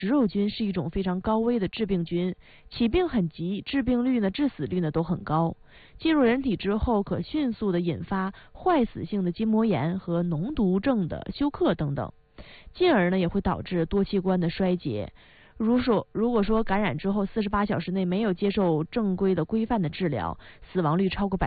食肉菌是一种非常高危的致病菌，起病很急，致病率呢、致死率呢都很高。进入人体之后，可迅速的引发坏死性的筋膜炎和脓毒症的休克等等，进而呢也会导致多器官的衰竭。如果说感染之后48小时内没有接受正规的规范的治疗，死亡率超过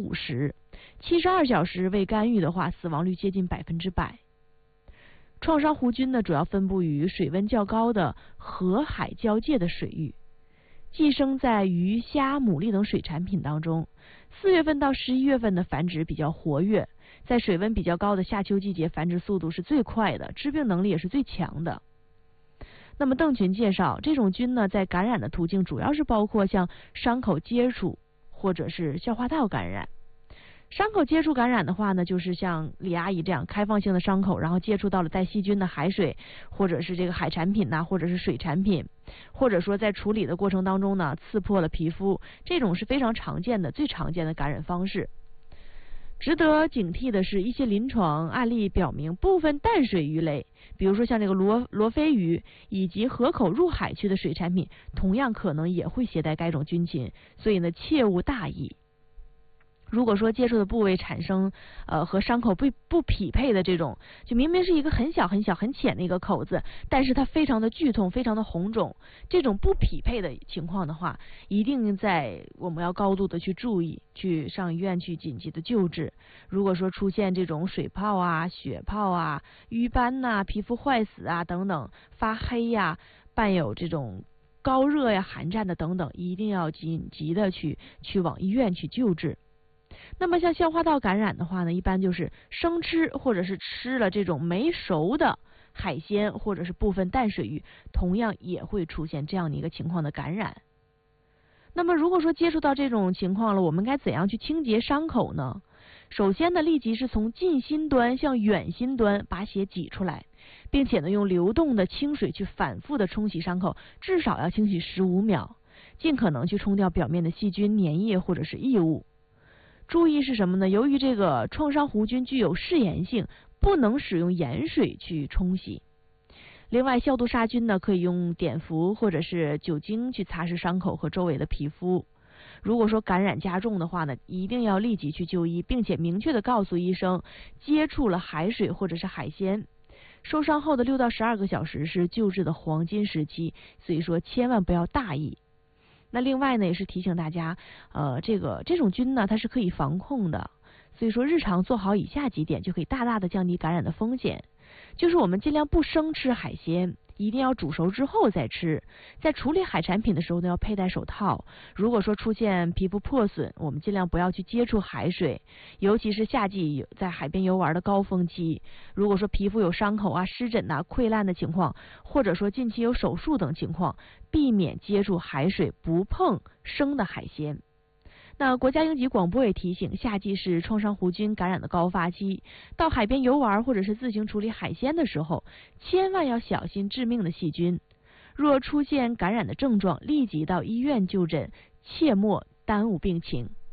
50%；72小时未干预的话，死亡率接近100%。创伤弧菌呢，主要分布于水温较高的河海交界的水域，寄生在鱼、虾、牡蛎等水产品当中。4月份到11月份的繁殖比较活跃，在水温比较高的夏秋季节，繁殖速度是最快的，致病能力也是最强的。那么邓群介绍，这种菌呢，在感染的途径主要是包括像伤口接触或者是消化道感染。伤口接触感染的话呢，就是像李阿姨这样开放性的伤口，然后接触到了带细菌的海水，或者是这个海产品呐，或者是水产品，或者说在处理的过程当中呢，刺破了皮肤，这种是非常常见的、最常见的感染方式。值得警惕的是，一些临床案例表明，部分淡水鱼类，比如说像这个罗非鱼以及河口入海区的水产品，同样可能也会携带该种菌群，所以呢，切勿大意。如果说接触的部位产生和伤口不匹配的这种，就明明是一个很小很小很浅的一个口子，但是它非常的剧痛，非常的红肿，这种不匹配的情况的话，一定我们要高度的去注意，去上医院去紧急的救治。如果说出现这种水泡啊、血泡啊、瘀斑呐、皮肤坏死啊等等，发黑呀、伴有这种高热呀、寒战的等等，一定要紧急的去往医院去救治。那么像消化道感染的话呢，一般就是生吃或者是吃了这种没熟的海鲜或者是部分淡水鱼，同样也会出现这样的一个情况的感染。那么如果说接触到这种情况了，我们该怎样去清洁伤口呢？首先呢，立即是从近心端向远心端把血挤出来，并且呢用流动的清水去反复的冲洗伤口，至少要清洗15秒，尽可能去冲掉表面的细菌、粘液或者是异物。注意是什么呢？由于这个创伤弧菌具有嗜盐性，不能使用盐水去冲洗。另外，消毒杀菌呢，可以用碘伏或者是酒精去擦拭伤口和周围的皮肤。如果说感染加重的话呢，一定要立即去就医，并且明确的告诉医生接触了海水或者是海鲜。受伤后的6到12个小时是救治的黄金时期，所以说千万不要大意。那另外呢，也是提醒大家，这种菌呢，它是可以防控的，所以说日常做好以下几点，就可以大大的降低感染的风险。就是我们尽量不生吃海鲜，一定要煮熟之后再吃。在处理海产品的时候呢，要佩戴手套。如果说出现皮肤破损，我们尽量不要去接触海水，尤其是夏季在海边游玩的高峰期。如果说皮肤有伤口啊、湿疹啊、溃烂的情况，或者说近期有手术等情况，避免接触海水，不碰生的海鲜。那国家应急广播也提醒，夏季是创伤弧菌感染的高发期，到海边游玩或者是自行处理海鲜的时候，千万要小心致命的细菌。若出现感染的症状，立即到医院就诊，切莫耽误病情。